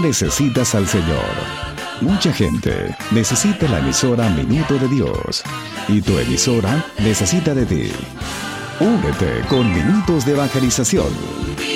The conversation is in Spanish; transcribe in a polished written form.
necesitas al Señor. Mucha gente necesita la emisora Minuto de Dios. Y tu emisora necesita de ti. Únete con Minutos de Evangelización.